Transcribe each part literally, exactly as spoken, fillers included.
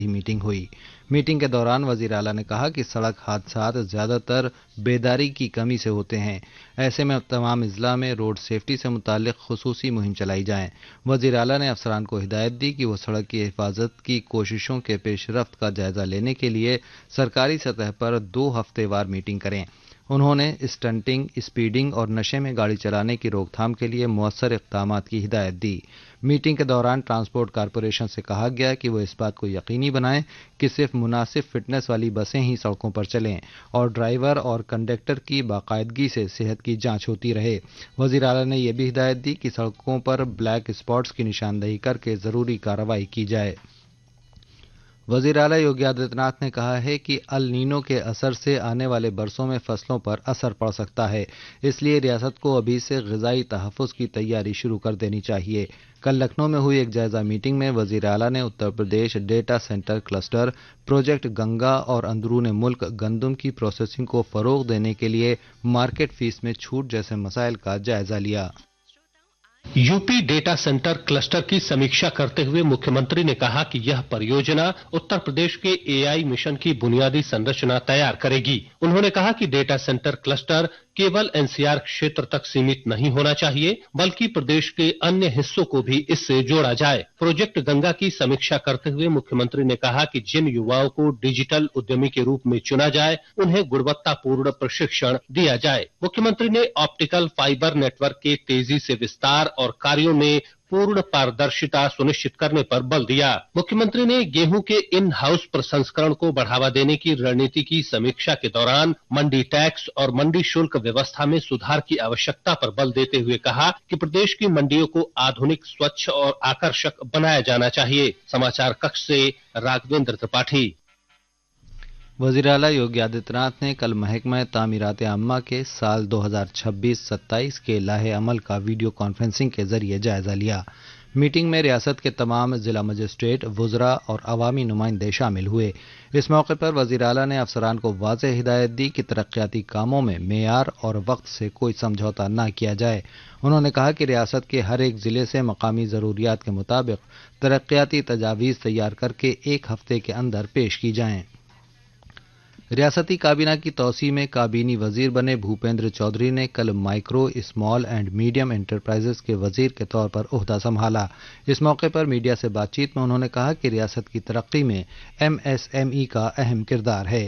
Meeting हुई। Meeting के दौरान वजीर आला ने कहा कि सड़क हादसात ज़्यादातर बेदारी की कमी से होते हैं। ऐसे में अब तमाम अजला में रोड सेफ्टी से मुतालिक खुसूसी मुहिम चलाई जाए। वजीर आला ने अफसरान को हिदायत दी कि वो सड़क की हिफाजत की कोशिशों के पेशरफ्त का जायजा लेने के लिए सरकारी सतह पर दो हफ्तेवार मीटिंग करें। उन्होंने स्टंटिंग, स्पीडिंग और नशे में गाड़ी चलाने की रोकथाम के लिए मौसर इक़दाम की हिदायत दी। मीटिंग के दौरान ट्रांसपोर्ट कॉरपोरेशन से कहा गया कि वो इस बात को यकीनी बनाएं कि सिर्फ मुनासिब फिटनेस वाली बसें ही सड़कों पर चलें और ड्राइवर और कंडक्टर की बाकायदगी से सेहत की जांच होती रहे। वज़ीर आला ने यह भी हिदायत दी कि सड़कों पर ब्लैक स्पॉट्स की निशानदही करके ज़रूरी कार्रवाई की जाए। वज़ीर आला योगी आदित्यनाथ ने कहा है कि अल नीनो के असर से आने वाले बरसों में फसलों पर असर पड़ सकता है, इसलिए रियासत को अभी से ग़िज़ाई तहफ़्फ़ुज़ की तैयारी शुरू कर देनी चाहिए। कल लखनऊ में हुई एक जायजा मीटिंग में वज़ीर आला ने Uttar Pradesh data centre cluster, project Ganga और अंदरूने मुल्क गंदम की प्रोसेसिंग को फ़रोग़ देने के लिए मार्केट फीस में छूट जैसे मसाइल का जायजा लिया। यूपी डेटा सेंटर क्लस्टर की समीक्षा करते हुए मुख्यमंत्री ने कहा कि यह परियोजना उत्तर प्रदेश के एआई मिशन की बुनियादी संरचना तैयार करेगी। उन्होंने कहा कि डेटा सेंटर क्लस्टर केवल एनसीआर क्षेत्र तक सीमित नहीं होना चाहिए, बल्कि प्रदेश के अन्य हिस्सों को भी इससे जोड़ा जाए। प्रोजेक्ट गंगा की समीक्षा करते हुए मुख्यमंत्री ने कहा कि जिन युवाओं को डिजिटल उद्यमी के रूप में चुना जाए, उन्हें गुणवत्तापूर्ण प्रशिक्षण दिया जाए। मुख्यमंत्री ने ऑप्टिकल फाइबर नेटवर्क के तेजी से विस्तार और कार्यों में पूर्ण पारदर्शिता सुनिश्चित करने पर बल दिया। मुख्यमंत्री ने गेहूं के इन हाउस प्रसंस्करण को बढ़ावा देने की रणनीति की समीक्षा के दौरान मंडी टैक्स और मंडी शुल्क व्यवस्था में सुधार की आवश्यकता पर बल देते हुए कहा कि प्रदेश की मंडियों को आधुनिक, स्वच्छ और आकर्षक बनाया जाना चाहिए। समाचार कक्ष से राघवेंद्र त्रिपाठी। वज़ीर आला योगी आदित्यनाथ ने कल महकमा तामीरात आम्मा के साल दो हज़ार छब्बीस सत्ताईस के लाहे अमल का वीडियो कॉन्फ्रेंसिंग के जरिए जायजा लिया। मीटिंग में रियासत के तमाम जिला मजिस्ट्रेट, वुज़रा और अवामी नुमाइंदे शामिल हुए। इस मौके पर वज़ीर आला ने अफसरान को वाज़ेह हिदायत दी कि तरक्याती कामों में मेयार और वक्त से कोई समझौता न किया जाए। उन्होंने कहा कि रियासत के हर एक ज़िले से मकामी ज़रूरियात के मुताबिक तरक्याती तजावीज़ तैयार करके एक हफ्ते के अंदर पेश की जाएँ। रियासती काबीना की तौसी में काबीनी वजीर बने भूपेंद्र चौधरी ने कल micro, small and medium enterprises के वजीर के तौर पर ओहदा संभाला। इस मौके पर मीडिया से बातचीत में उन्होंने कहा कि रियासत की तरक्की में एमएसएमई का अहम किरदार है।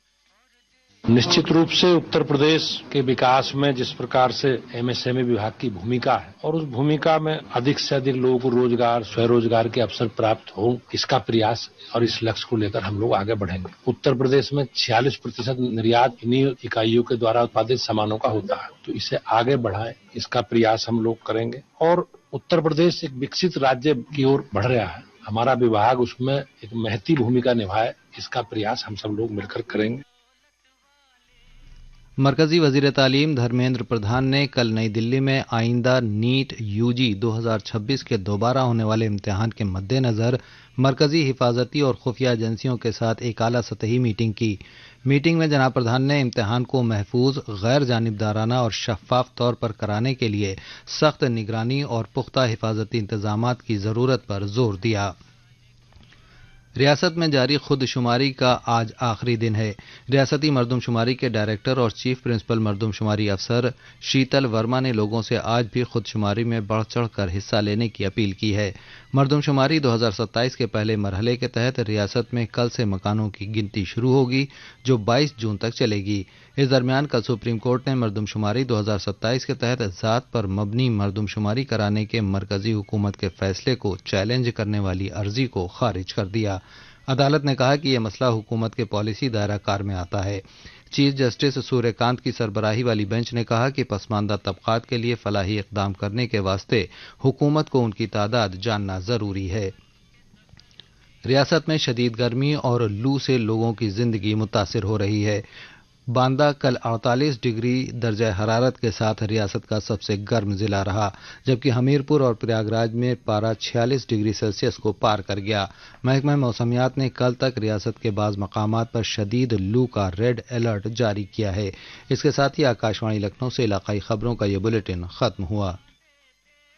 निश्चित रूप से उत्तर प्रदेश के विकास में जिस प्रकार से एमएसएमई विभाग की भूमिका है और उस भूमिका में अधिक से अधिक लोगों को रोजगार, स्वरोजगार के अवसर प्राप्त हो, इसका प्रयास और इस लक्ष्य को लेकर हम लोग आगे बढ़ेंगे। उत्तर प्रदेश में छियालीस प्रतिशत निर्यात इन्हीं इकाइयों के द्वारा उत्पादित सामानों का होता है, तो इसे आगे बढ़ाएं, इसका प्रयास हम लोग करेंगे। और उत्तर प्रदेश एक विकसित राज्य की ओर बढ़ रहा है, हमारा विभाग उसमें एक महती भूमिका निभाए, इसका प्रयास हम सब लोग मिलकर करेंगे। मरकजी वजीर तालीम धर्मेंद्र प्रधान ने कल नई दिल्ली में आइंदा नीट यूजी दो हज़ार छब्बीस के दोबारा होने वाले इम्तिहान के मद्देनज़र मरकजी हिफाजती और खुफिया एजेंसियों के साथ एक आला सतही मीटिंग की। मीटिंग में जनाब प्रधान ने इम्तिहान को महफूज, गैर जानिबदाराना और शफाफ तौर पर कराने के लिए सख्त निगरानी और पुख्ता हिफाजती इंतजामात की ज़रूरत पर जोर दिया। रियासत में जारी खुदशुमारी का आज आखिरी दिन है। रियासती मरदमशुमारी के डायरेक्टर और चीफ प्रिंसिपल मरदमशुमारी अफसर शीतल वर्मा ने लोगों से आज भी खुदशुमारी में बढ़ चढ़ कर हिस्सा लेने की अपील की है। मरदमशुमारी दो हज़ार सत्ताईस के पहले मरहले के तहत रियासत में कल से मकानों की गिनती शुरू होगी, जो बाईस जून तक चलेगी। इस दरमियान कल सुप्रीम कोर्ट ने मरदमशुमारी दो हज़ार सत्ताईस के तहत ज़ात पर मबनी मरदमशुमारी कराने के मरकजी हुकूमत के फैसले को चैलेंज करने वाली अर्जी को खारिज कर दिया। अदालत ने कहा कि यह मसला हुकूमत के पॉलिसी दायरा कार में आता है। चीफ जस्टिस सूर्यकांत की सरबराही वाली बेंच ने कहा कि पसमानदा तबकात के लिए फलाही इक़दाम करने के वास्ते हुकूमत को उनकी तादाद जानना ज़रूरी है। रियासत में शदीद गर्मी और लू से लोगों की जिंदगी मुतासिर हो रही है। बांदा कल अड़तालीस डिग्री दर्जा हरारत के साथ रियासत का सबसे गर्म जिला रहा, जबकि हमीरपुर और प्रयागराज में पारा छियालीस डिग्री सेल्सियस को पार कर गया। महकमा मौसमियात ने कल तक रियासत के बाज़ मकामात पर शदीद लू का रेड अलर्ट जारी किया है। इसके साथ ही आकाशवाणी लखनऊ से इलाकाई खबरों का ये बुलेटिन खत्म हुआ।